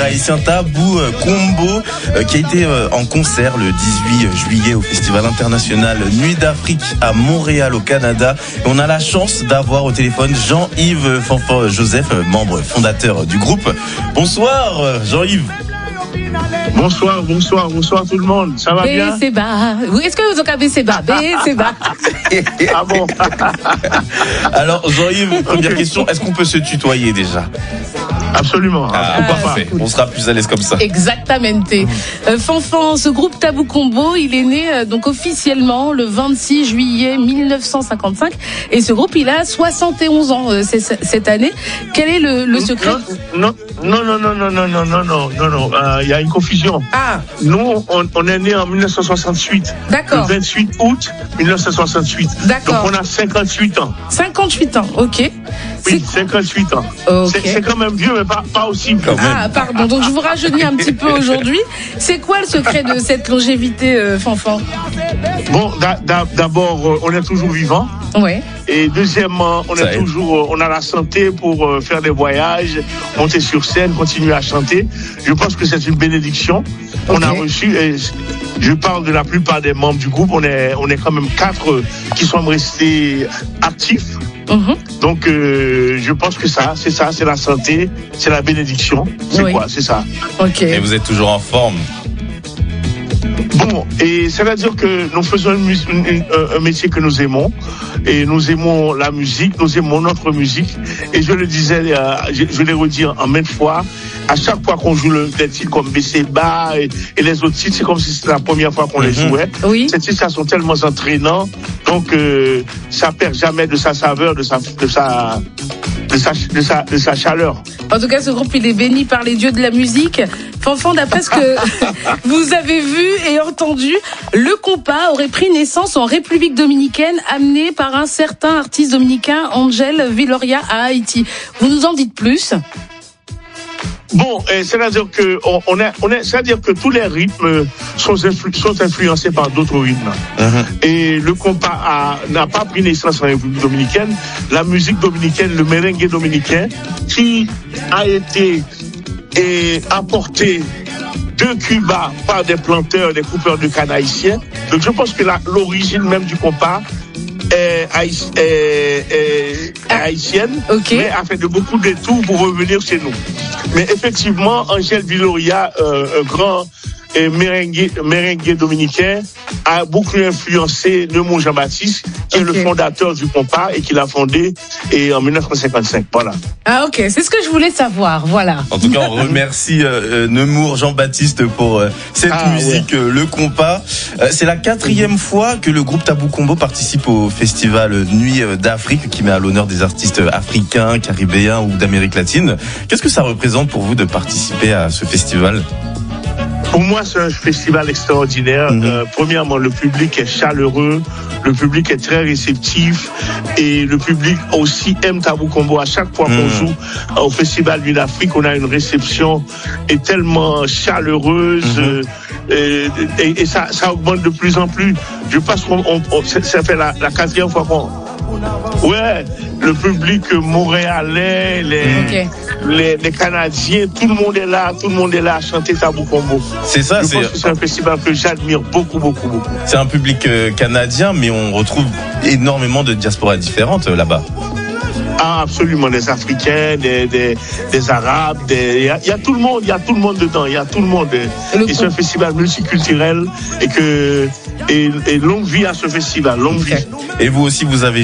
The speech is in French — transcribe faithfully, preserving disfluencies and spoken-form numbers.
haïtien Tabou Combo qui a été en concert le dix-huit juillet au Festival international Nuit d'Afrique à Montréal au Canada. Et on a la chance d'avoir au téléphone Jean-Yves Fanfan Joseph, membre fondateur du groupe. Bonsoir Jean-Yves. Bonsoir, bonsoir, bonsoir tout le monde. Ça va B, bien? c'est bas. Oui, est-ce que vous avez c'est bas? B, c'est bas. Ah bon? Alors Jean-Yves, première question, est-ce qu'on peut se tutoyer déjà? Absolument. Ah, parfait. On sera plus à l'aise comme ça. Exactement. Euh, Fanfan, ce groupe Tabou Combo, il est né euh, donc officiellement le vingt-six juillet mille neuf cent cinquante-cinq et ce groupe il a soixante et onze ans euh, cette année. Quel est le, le secret? Non, non, non, non, non, non, non, non, non, non, non. Il euh, y a une confusion. Ah. Nous, on, on est né en mille neuf cent soixante-huit. D'accord. Le vingt-huit août mille neuf cent soixante-huit. D'accord. Donc on a cinquante-huit ans. cinquante-huit ans, ok. Oui, cinquantahuit ans. Okay. C'est quand même vieux, mais pas, pas aussi vieux. Ah, pardon. Donc, je vous rajeunis un petit peu aujourd'hui. C'est quoi le secret de cette longévité, euh, Fanfan? Bon, d'abord, on est toujours vivant. Ouais. Et deuxièmement, on Ça est aide. toujours, on a la santé pour faire des voyages, monter sur scène, continuer à chanter. Je pense que c'est une bénédiction qu'on Okay. a reçue. Et je parle de la plupart des membres du groupe. On est, on est quand même quatre qui sommes restés actifs. Mm-hmm. Donc, euh, je pense que ça, c'est ça, c'est la santé, c'est la bénédiction. C'est Oui. quoi? C'est ça. Ok. Et vous êtes toujours en forme. Bon, et ça veut dire que nous faisons une mus- une- une- un métier que nous aimons, et nous aimons la musique, nous aimons notre musique, et je le disais, euh, je, je l'ai redit en maintes fois, à chaque fois qu'on joue le, des titres comme B C Ba et, et les autres titres, c'est comme si c'était la première fois qu'on les Mhm. jouait. Oui. Ces titres, ça sont tellement entraînants, donc euh, ça perd jamais de sa saveur, de sa, de sa, de sa, de sa, de sa chaleur. En tout cas, ce groupe, il est béni par les dieux de la musique. Fanfan, d'après ce que vous avez vu et entendu, le compas aurait pris naissance en République dominicaine, amené par un certain artiste dominicain, Angel Villoria, à Haïti. Vous nous en dites plus? Bon, eh, c'est-à-dire que on, on est, on est, c'est-à-dire que tous les rythmes sont, influ- sont influencés par d'autres rythmes. Mm-hmm. Et le compas a- n'a pas pris naissance en République dominicaine. La musique dominicaine, le merengue dominicain, qui a été eh, apporté de Cuba par des planteurs, des coupeurs de canne haïtiens. Donc je pense que la, l'origine même du compas est, haï- est- est- est haïtienne, Ok. mais a fait de beaucoup de détours pour revenir chez nous. Mais effectivement, Angel Villoria, euh, un grand euh, merengue, merengue dominicain, a beaucoup influencé Neumont Jean-Baptiste, qui est Ok. le fondateur du compas et qui l'a fondé et en mille neuf cent cinquante-cinq. Voilà. Ah, ok. C'est ce que je voulais savoir. Voilà. En tout cas, on remercie euh, Nemours Jean-Baptiste pour euh, cette Ah, musique, ouais. euh, le compas. Euh, c'est la quatrième fois que le groupe Tabou Combo participe au festival Nuit d'Afrique qui met à l'honneur des artistes africains, caribéens ou d'Amérique latine. Qu'est-ce que ça représente pour vous de participer à ce festival? Pour moi, c'est un festival extraordinaire. Mhm. Euh, premièrement, le public est chaleureux, le public est très réceptif et le public aussi aime Tabou Combo. À chaque fois qu'on Mhm. joue au festival Nuit d'Afrique, on a une réception et tellement chaleureuse Mhm. euh, et, et- et ça, ça augmente de plus en plus. Je pense qu'on on- on- ça ça fait la, la quatrième fois qu'on... Ouais, le public montréalais, les, Ok. les, les Canadiens, tout le monde est là, tout le monde est là à chanter Tabou Combo. C'est ça, Je c'est, pense que c'est un festival que j'admire beaucoup, beaucoup, beaucoup. c'est un public euh, canadien, mais on retrouve énormément de diasporas différentes euh, là-bas. Ah, absolument, des Africains, des, des, des Arabes, des, il y a, il y a tout le monde, il y a tout le monde dedans, il y a tout le monde. Et le Et c'est un festival multiculturel et que, et, et longue vie à ce festival, longue Ok. vie. Et vous aussi, vous avez